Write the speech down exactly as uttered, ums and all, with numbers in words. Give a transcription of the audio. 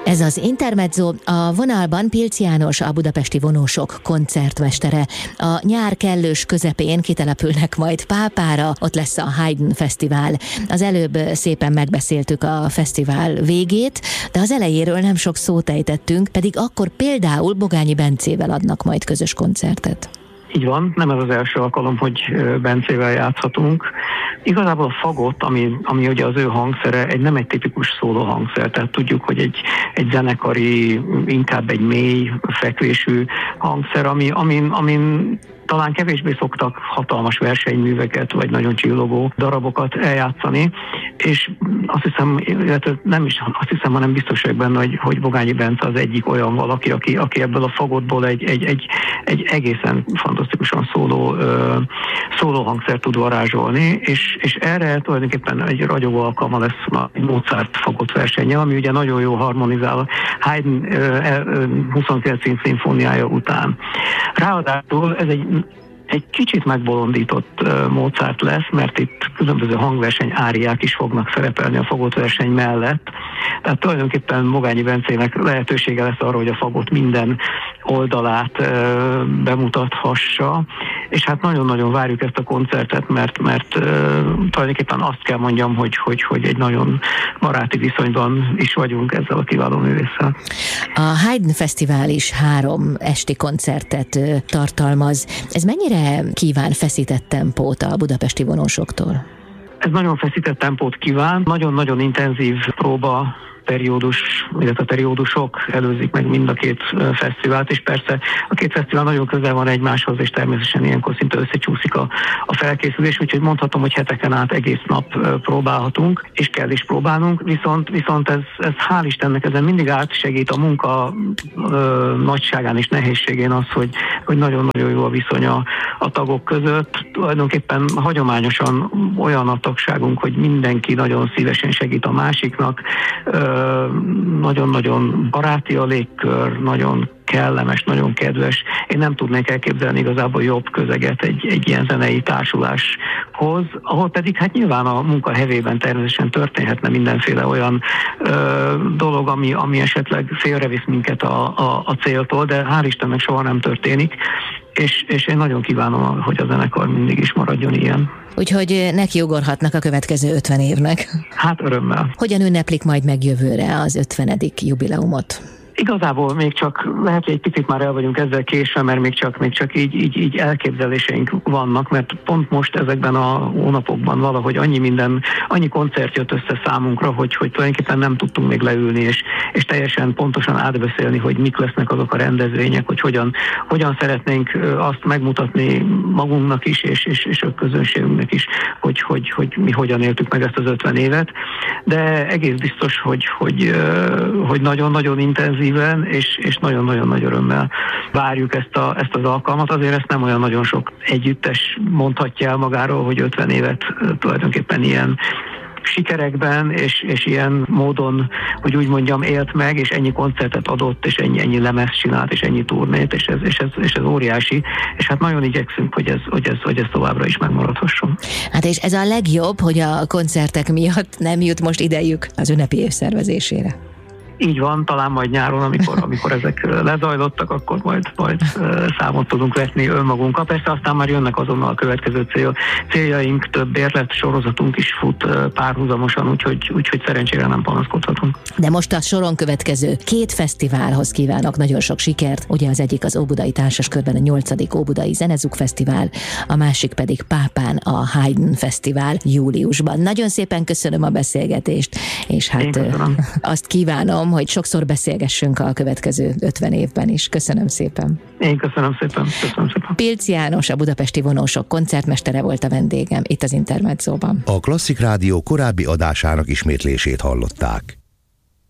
Ez az Intermezzo, a vonalban Pilc János, a Budapesti Vonósok koncertmestere. A nyár kellős közepén kitelepülnek majd Pápára, ott lesz a Haydn Fesztivál. Az előbb szépen megbeszéltük a fesztivál végét, de az elejéről nem sok szót ejtettünk, pedig akkor például Bogányi Bencével adnak majd közös koncertet. Így van, nem ez az első alkalom, hogy Bencével játszhatunk. Igazából a fagot, ami, ami ugye az ő hangszere, egy nem egy tipikus szóló hangszer, tehát tudjuk, hogy egy, egy zenekari, inkább egy mély fekvésű hangszer, ami, amin, amin talán kevésbé szoktak hatalmas versenyműveket, vagy nagyon csillogó darabokat eljátszani, és azt hiszem, illetve nem is azt hiszem, hanem biztos vagyok benne, hogy, hogy Bogányi Bence az egyik olyan valaki, aki, aki ebből a fagotból egy, egy, egy, egy egészen fantasztikusan szóló, ö, szóló hangszer tud varázsolni, és, és erre tulajdonképpen egy ragyogó alkalma lesz a Mozart fagott versenye, ami ugye nagyon jó harmonizál a Haydn huszonkilencedik szimfóniája után. Ráadásul ez egy egy kicsit megbolondított Mozart lesz, mert itt különböző hangverseny áriák is fognak szerepelni a fagott verseny mellett. Tehát tulajdonképpen Bogányi Bencének lehetősége lesz arra, hogy a fagot minden oldalát bemutathassa, és hát nagyon-nagyon várjuk ezt a koncertet, mert, mert tulajdonképpen azt kell mondjam, hogy, hogy, hogy egy nagyon baráti viszonyban is vagyunk ezzel a kiváló művésszel. A Haydn Fesztivál is három esti koncertet tartalmaz. Ez mennyire kíván feszített tempót a budapesti vonósoktól? Ez nagyon feszített tempót kíván, nagyon-nagyon intenzív próba periódus, illetve a periódusok előzik meg mind a két fesztivált, és persze a két fesztivál nagyon közel van egymáshoz, és természetesen ilyenkor szinte összecsúszik a, a felkészülés, úgyhogy mondhatom, hogy heteken át egész nap próbálhatunk, és kell is próbálnunk, viszont, viszont ez, ez hál' Istennek ezen mindig átsegít a munka ö, nagyságán és nehézségén az, hogy, hogy nagyon-nagyon jó a viszony a, a tagok között. Tulajdonképpen hagyományosan olyan a tagságunk, hogy mindenki nagyon szívesen segít a másiknak, ö, nagyon-nagyon baráti a légkör, nagyon kellemes, nagyon kedves. Én nem tudnék elképzelni igazából jobb közeget egy, egy ilyen zenei társuláshoz, ahol pedig hát nyilván a munka hevében természetesen történhetne mindenféle olyan ö, dolog, ami, ami esetleg félrevisz minket a, a, a céltól, de hál' Istennek soha nem történik, és, és én nagyon kívánom, hogy a zenekar mindig is maradjon ilyen. Úgyhogy nekiugorhatnak a következő ötven évnek. Hát örömmel. Hogyan ünneplik majd meg jövőre az ötvenedik jubileumot? Igazából még csak, lehet, hogy egy picit már el vagyunk ezzel késve, mert még csak, még csak így, így, így elképzeléseink vannak, mert pont most ezekben a hónapokban valahogy annyi minden, annyi koncert jött össze számunkra, hogy, hogy tulajdonképpen nem tudtunk még leülni, és, és teljesen pontosan átbeszélni, hogy mik lesznek azok a rendezvények, hogy hogyan, hogyan szeretnénk azt megmutatni magunknak is, és, és, és a közönségünknek is, hogy, hogy, hogy mi hogyan éltük meg ezt az ötven évet. De egész biztos, hogy, hogy, hogy nagyon-nagyon intenzív és, és nagyon-nagyon nagy örömmel várjuk ezt, a, ezt az alkalmat. Azért ezt nem olyan nagyon sok együttes mondhatja el magáról, hogy ötven évet tulajdonképpen ilyen sikerekben és, és ilyen módon, hogy úgy mondjam, élt meg, és ennyi koncertet adott, és ennyi, ennyi lemezt csinált, és ennyi turnét, és ez, és, ez, és ez óriási, és hát nagyon igyekszünk, hogy ez, hogy, ez, hogy ez továbbra is megmaradhasson. Hát és ez a legjobb, hogy a koncertek miatt nem jut most idejük az ünnepi év szervezésére. Így van, talán majd nyáron, amikor, amikor ezek lezajlottak, akkor majd, majd számot tudunk vetni önmagunkkal. Persze aztán már jönnek azonnal a következő cél, céljaink, több érlet sorozatunk is fut párhuzamosan, úgyhogy, úgyhogy szerencsére nem panaszkodhatunk. De most a soron következő két fesztiválhoz kívánok nagyon sok sikert. Ugye az egyik az Óbudai Társaskörben a nyolcadik Óbudai Zenezuk Fesztivál, a másik pedig Pápán a Haydn Fesztivál júliusban. Nagyon szépen köszönöm a beszélgetést, és hát azt kívánom, hogy sokszor beszélgessünk a következő ötven évben is. Köszönöm szépen. Én köszönöm szépen. Köszönöm szépen. Pilc János, a Budapesti Vonósok koncertmestere volt a vendégem itt az Intermezzóban. A Klasszik Rádió korábbi adásának ismétlését hallották.